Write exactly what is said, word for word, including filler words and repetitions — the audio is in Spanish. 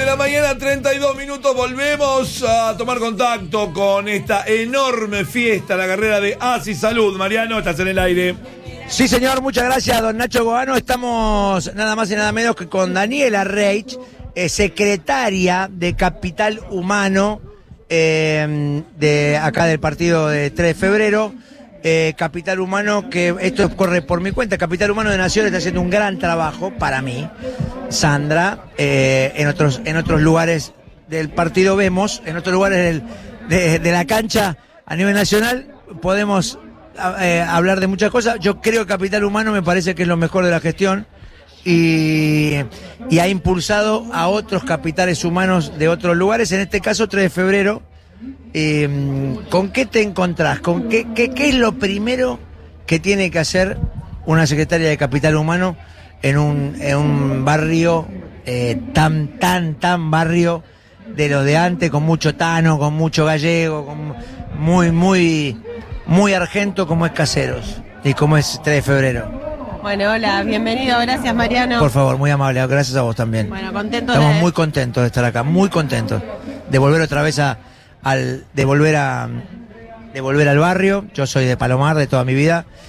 la mañana, treinta y dos minutos, volvemos a tomar contacto con esta enorme fiesta, la carrera de Así Salud. Mariano, estás en el aire. Sí, señor, muchas gracias, don Nacho Goano. Estamos nada más y nada menos que con Daniela Reich, eh, secretaria de Capital Humano eh, de acá del partido de tres de febrero. Eh, Capital Humano, que esto corre por mi cuenta. Capital Humano de Naciones está haciendo un gran trabajo para mí. Sandra, eh, en otros en otros lugares del partido vemos, en otros lugares del, de, de la cancha a nivel nacional podemos eh, hablar de muchas cosas. Yo creo que Capital Humano me parece que es lo mejor de la gestión y, y ha impulsado a otros capitales humanos de otros lugares, en este caso tres de febrero. Eh, ¿Con qué te encontrás? ¿Con qué, qué, qué es lo primero que tiene que hacer una secretaria de Capital Humano en un, en un barrio eh, tan, tan, tan barrio de los de antes, con mucho tano, con mucho gallego, con muy, muy, muy argento como es Caseros y como es tres de febrero? Bueno, hola, bienvenido, gracias Mariano. Por favor, muy amable, gracias a vos también. Bueno, contento Estamos de... muy contentos de estar acá, muy contentos de volver otra vez a al de volver a de volver al barrio. Yo soy de Palomar de toda mi vida